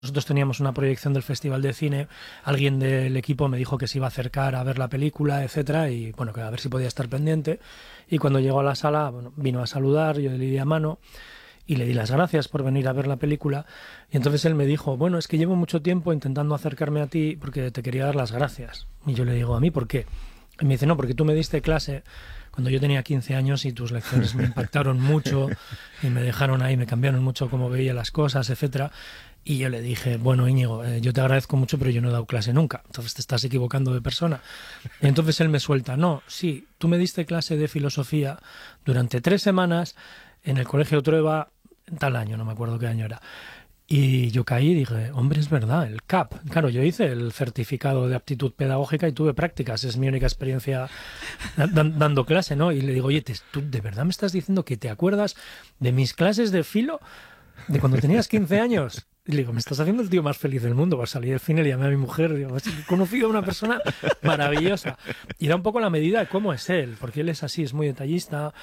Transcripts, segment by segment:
Nosotros teníamos una proyección del Festival de Cine, alguien del equipo me dijo que se iba a acercar a ver la película, etcétera, y bueno, que a ver si podía estar pendiente. Y cuando llegó a la sala, bueno, vino a saludar, yo le di a mano y le di las gracias por venir a ver la película. Y entonces él me dijo, bueno, es que llevo mucho tiempo intentando acercarme a ti porque te quería dar las gracias. Y yo le digo, ¿a mí por qué? Y me dice, no, porque tú me diste clase cuando yo tenía 15 años y tus lecciones me impactaron mucho y me dejaron ahí, me cambiaron mucho cómo veía las cosas, etcétera. Y yo le dije, bueno, Íñigo, yo te agradezco mucho, pero yo no he dado clase nunca, entonces te estás equivocando de persona. Y entonces él me suelta, no, sí, tú me diste clase de filosofía durante 3 semanas en el Colegio Trueba, tal año, no me acuerdo qué año era. Y yo caí y dije, hombre, es verdad, el CAP. Claro, yo hice el certificado de aptitud pedagógica y tuve prácticas, es mi única experiencia dando clase, ¿no? Y le digo, oye, ¿tú de verdad me estás diciendo que te acuerdas de mis clases de filo de cuando tenías 15 años? Y le digo, me estás haciendo el tío más feliz del mundo. Pues salí del cine, le llamé a mi mujer, digo, he conocido a una persona maravillosa. Y da un poco la medida de cómo es él, porque él es así, es muy detallista,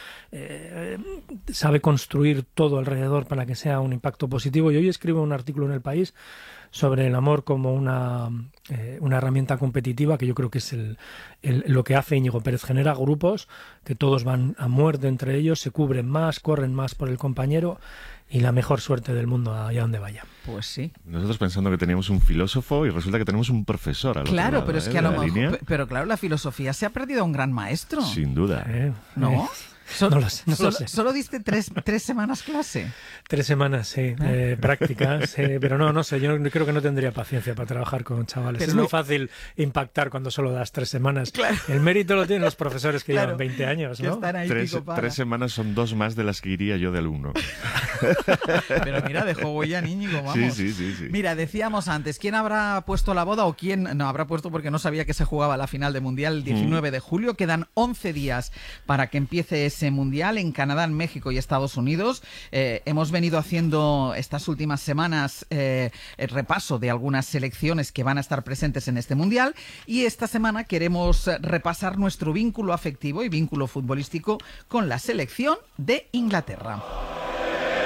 sabe construir todo alrededor para que sea un impacto positivo. Y hoy escribo un artículo en El País sobre el amor como una herramienta competitiva, que yo creo que es lo que hace Íñigo Pérez. Genera grupos que todos van a muerte entre ellos, se cubren más, corren más por el compañero y la mejor suerte del mundo allá donde vaya. Pues sí. Nosotros pensando que teníamos un filósofo y resulta que tenemos un profesor al otro Claro, lado, pero es que a lo línea. mejor, pero claro, la filosofía se ha perdido a un gran maestro. Sin duda. ¿No? No lo sé, no lo sé. Solo diste 3 semanas clase. 3 semanas, sí, prácticas, pero no sé, yo creo que no tendría paciencia para trabajar con chavales. Pero es muy fácil impactar cuando solo das 3 semanas. Claro. El mérito lo tienen los profesores que llevan 20 años, que ¿no? están ahí 3 semanas son 2 más de las que iría yo de alumno. Pero mira, dejó huella, Íñigo, vamos. Sí. Mira, decíamos antes, ¿quién habrá puesto la boda o quién no habrá puesto porque no sabía que se jugaba la final de Mundial el 19 de julio? Quedan 11 días para que empiece ese Mundial en Canadá, en México y Estados Unidos. Hemos venido haciendo estas últimas semanas el repaso de algunas selecciones que van a estar presentes en este Mundial y esta semana queremos repasar nuestro vínculo afectivo y vínculo futbolístico con la selección de Inglaterra.